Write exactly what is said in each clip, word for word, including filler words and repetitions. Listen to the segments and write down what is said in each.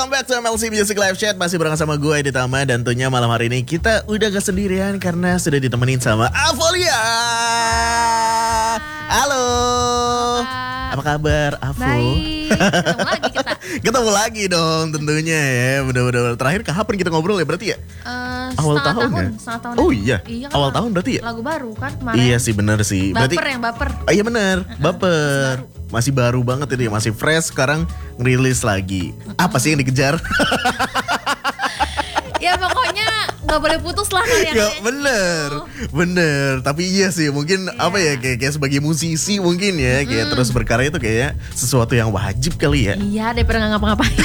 welcome back to M L C Music Live Chat. Masih bareng sama gue Edi Tama. Dan tentunya malam hari ini kita udah gak sendirian karena sudah ditemenin sama Avolia. Halo. Apa kabar, Avo? Baik, ketemu lagi kita. Ketemu lagi dong tentunya ya. Bener-bener terakhir kapan kita ngobrol ya berarti ya? Uh, awal tahun, tahun ya? setengah tahun. Oh iya, iya kan awal tahun berarti ya? Lagu baru kan kemarin. Iya sih bener sih. Baper berarti, yang baper. Oh, iya bener, baper. Masih baru banget ini, masih fresh, sekarang ngerilis lagi. Apa sih yang dikejar? Ya pokoknya nggak boleh putus lah karya Ya bener, bener. Tapi iya sih mungkin Iya. apa ya kayak, kayak sebagai musisi mungkin ya kayak terus berkarya itu kayak sesuatu yang wajib kali ya. Iya daripada nggak ngapa-ngapain.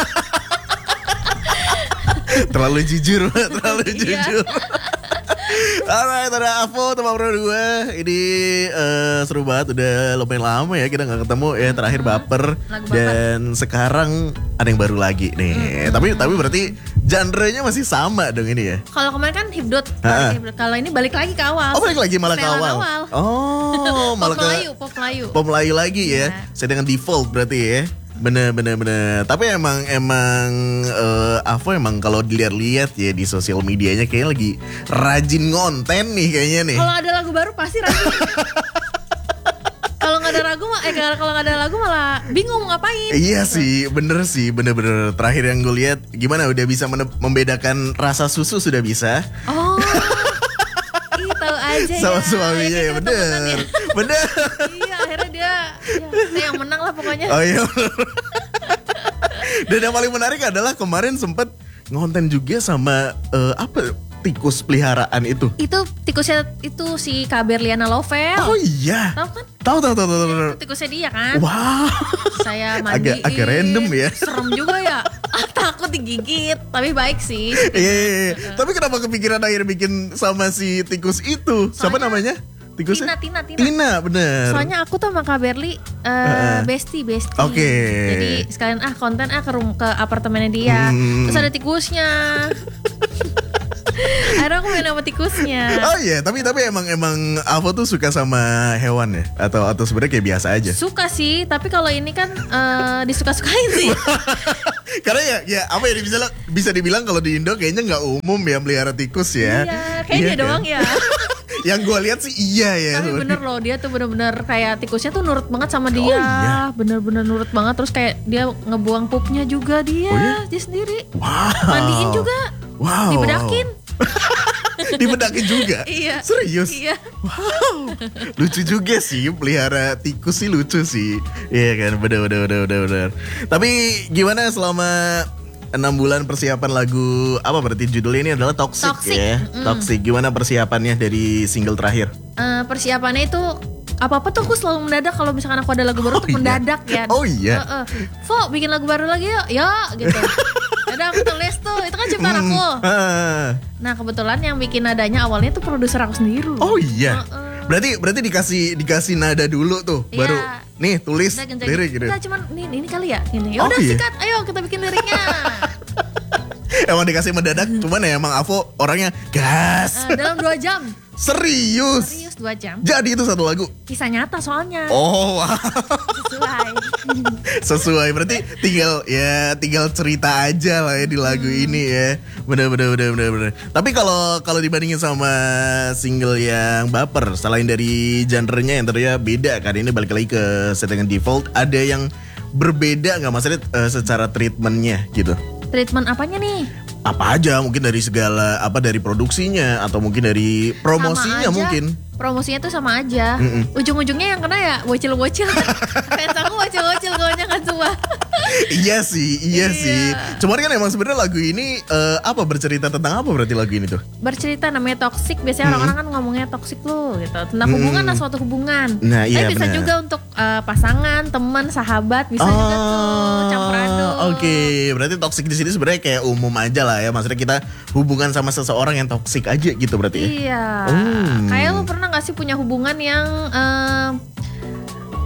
Terlalu jujur, terlalu Iya. jujur. Alright, ada Avo teman bro gue. Ini eh, seru banget, udah lumayan lama ya kita nggak ketemu ya. Terakhir baper Lagu Baper. dan sekarang ada yang baru lagi nih. Tapi tapi berarti genre-nya masih sama dong ini ya. Kalau kemarin kan hipdot, Ha-ha. kalau ini balik lagi ke awal. Oh balik lagi malah ke Setelan awal. awal. Oh malah Pop ke Melayu, pop Melayu. Pop Melayu lagi ya. Iya. Saya dengan default berarti ya. Bener bener bener. Tapi emang emang eh, Avo emang kalau dilihat-lihat ya di sosial medianya kayaknya lagi rajin ngonten nih kayaknya nih. Kalau ada lagu baru pasti rajin. Kalau nggak ada lagu mah, eh kalau nggak ada lagu malah bingung mau ngapain. Iya sih, bener sih, bener-bener. Terakhir yang gue lihat, gimana udah bisa mene- membedakan rasa susu sudah bisa. Oh, ih tahu aja Sama ya. suaminya Ya, ya, kan kita temenan bener, ya. bener. Iya akhirnya dia, ya, dia yang menang lah pokoknya. Oh iya. Dan yang paling menarik adalah kemarin sempet ngonten juga sama eh, apa tikus peliharaan itu. Itu tikusnya itu si Kak Berliana Lovel. Oh iya. Tahu kan? Tahu tahu tahu tahu. tahu. Tikusnya dia kan. Wow. Saya mandiin. Agak agak random ya. Serem juga ya. Ah, takut digigit, tapi baik sih. Iya, iya, iya. Tapi kenapa kepikiran akhirnya bikin sama si tikus itu? Siapa Soalnya- namanya? Tikusnya? Tina, Tina, Tina. Tina, bener. Soalnya aku tuh sama Kak Berli uh, Heeh. bestie, bestie. Oke. Jadi sekalian ah konten ah ke rum ke apartemennya dia. Hmm. Terus ada tikusnya. Akhirnya aku main sama tikusnya. Oh iya, tapi tapi emang emang Avo tuh suka sama hewan ya? Atau atau sebenarnya kayak biasa aja? Suka sih, tapi kalau ini kan eh, disuka-sukain sih. Karena ya ya apa ya bisa bisa dibilang kalau di Indo kayaknya nggak umum ya melihara tikus ya. Iya, kayaknya Iya kan? doang ya. Yang gue lihat sih iya ya. Tapi sebenarnya. bener loh, dia tuh bener-bener kayak tikusnya tuh nurut banget sama dia. Oh, iya? Bener-bener nurut banget. Terus kayak dia ngebuang pupnya juga dia, Oh, iya? dia sendiri. Wow. Mandiin juga, Wow. dibedakin. Dibedakin juga. Iya. Serius. Iya. Wow. Lucu juga sih pelihara tikus sih lucu sih. Iya kan, bener bener bener bener bener. Tapi gimana selama enam bulan persiapan lagu apa berarti judulnya ini adalah Toxic, Toxic, ya. mm. Toxic. Gimana persiapannya dari single terakhir? Eh, persiapannya itu apa-apa tuh aku selalu mendadak kalau misalkan aku ada lagu baru Oh, tuh iya? mendadak ya. Oh, iya? Heeh. Vo, bikin lagu baru lagi yuk. Ya gitu. Yaudah aku tulis tuh, itu kan ciptaan Hmm. aku. Ah. Nah kebetulan yang bikin nadanya awalnya tuh produser aku sendiri. Oh iya. Heeh. Berarti berarti dikasih dikasih nada dulu tuh, Iya. baru nih tulis Udah genjang lirik gitu. Enggak cuman ini, ini kali ya ini. Ya Oh, udah iya? sikat, ayo kita bikin liriknya. Emang dikasih mendadak, cuman ya emang Avo orangnya gas. Eh, dalam dua jam. Serius. Serius dua jam. Jadi itu satu lagu. Kisah nyata soalnya. Oh, wow. Sesuai. Sesuai berarti tinggal ya tinggal cerita aja lah ya di lagu Hmm. ini ya. Bener bener bener bener bener. Tapi kalau kalau dibandingin sama single yang Baper, selain dari genre-nya yang ternyata beda kan, ini balik lagi ke Settingan Default, ada yang berbeda nggak maksudnya eh, secara treatmentnya gitu? Treatment apanya nih? Apa aja mungkin dari segala apa dari produksinya atau mungkin dari promosinya Sama aja. mungkin. Promosinya tuh sama aja. Mm-mm. Ujung-ujungnya yang kena ya bocil-bocil. Fans aku bocil-bocil gonya kan semua. Iya sih, iya Iya. sih. Cuman kan emang sebenarnya lagu ini eh, apa bercerita tentang apa berarti lagu ini tuh? Bercerita namanya toxic. Biasanya orang-orang kan ngomongnya toxic tuh gitu. Tentang Mm. hubungan lah, suatu hubungan. Nah, iya, Tapi bisa benar. juga untuk eh, pasangan, teman, sahabat, bisa juga tuh campur aduk. Oke, berarti toxic di sini sebenarnya kayak umum aja lah ya. Maksudnya kita hubungan sama seseorang yang toxic aja gitu berarti ya. Iya. Hmm. Kayak lu pernah gak sih punya hubungan yang eh,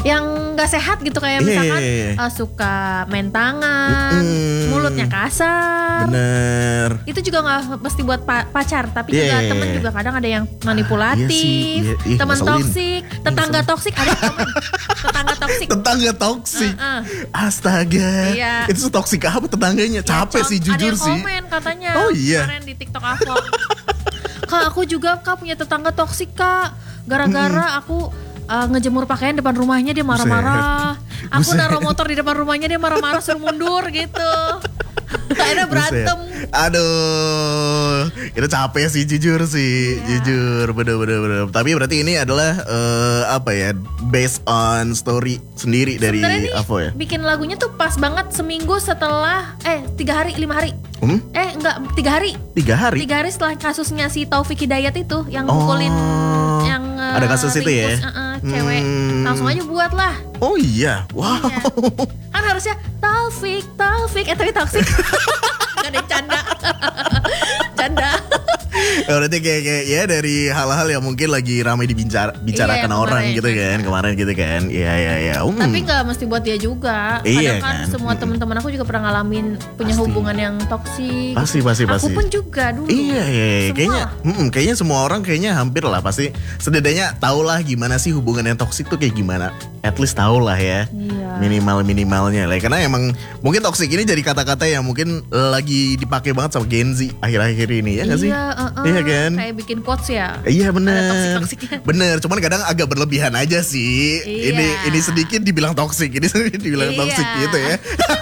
yang nggak sehat gitu kayak Iya, misalkan iya, iya. uh, suka main tangan, Mm-mm. mulutnya kasar. Bener. Itu juga nggak mesti buat pa- pacar, tapi Iya, juga iya, temen iya. juga kadang ada yang manipulatif, Ah, iya sih, iya. Ih, teman ngeselin. toksik, tetangga toksik ada yang komen. tetangga toksik. Tetangga toksik. Uh-uh. Astaga. Iya. Itu toksik apa tetangganya? Ya, Capek con- sih ada jujur yang sih. komen katanya Oh, iya. kemarin di TikTok aku. Kak, aku juga Kak punya tetangga toksik Kak. Gara-gara aku uh, ngejemur pakaian depan rumahnya dia marah-marah. Aku Buset. naruh motor di depan rumahnya dia marah-marah suruh mundur gitu. Akhirnya berantem. Buset. Aduh, itu capek sih jujur sih, Iya. jujur, bener-bener. bener. Tapi berarti ini adalah eh, apa ya, based on story sendiri dari Sebenarnya nih Avo ya? bikin lagunya tuh pas banget seminggu setelah eh tiga hari lima hari Hmm? eh enggak tiga hari Tiga hari. tiga hari setelah kasusnya si Taufik Hidayat itu yang Oh, mukulin yang eh, ada kasus itu ya? ringkus, eh, eh, cewek Hmm. langsung aja buat lah. Oh iya, wow. Iya. Kan harusnya Taufik, Taufik, eh tapi toksik. Gak ada yang canda. Canda. Ya, berarti kayak, kayak ya dari hal-hal yang mungkin lagi ramai dibicarakan Iya, yang orang kemarin. gitu kan, kemarin gitu kan. Iya iya iya. Um. Tapi nggak mesti buat dia juga. Iya, Kadang kan, kan? semua Mm-mm. teman-teman aku juga pernah ngalamin punya Pasti. hubungan yang toksik. Pasti pasti pasti. Aku pun juga dulu. Iya, iya, iya. Semua. kayaknya, mm-mm, kayaknya semua orang kayaknya hampir lah pasti setidaknya tahu lah gimana sih hubungan yang toksik tuh kayak gimana. At least tahu lah ya. Iya. Minimal minimalnya lah. Karena emang mungkin toksik ini jadi kata-kata yang mungkin lagi dipakai banget sama Gen Z akhir-akhir ini ya nggak sih? Iya, uh-uh. Iya kan? Kayak bikin quotes ya. Iya Ada bener. toksik-toksiknya. Bener. Cuman kadang agak berlebihan aja sih. Iya. Ini ini sedikit dibilang toksik, ini sedikit dibilang Iya. toksik gitu ya.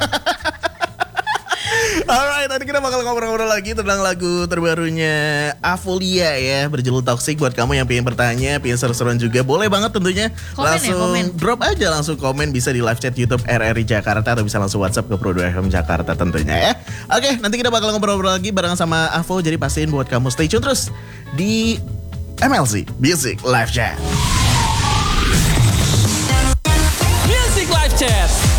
Alright, tadi kita bakal ngobrol-ngobrol lagi tentang lagu terbarunya Avolia ya, berjudul Toxic. Buat kamu yang pengen bertanya, pengen seru-seruan juga, boleh banget tentunya. Komen ya, langsung komen. drop aja, langsung komen, bisa di live chat YouTube R R I Jakarta atau bisa langsung WhatsApp ke Pro dua F M Jakarta tentunya ya. Oke, nanti kita bakal ngobrol-ngobrol lagi barengan sama Avo, jadi pastiin buat kamu stay tune terus di M L C Music Live Chat. Music Live Chat.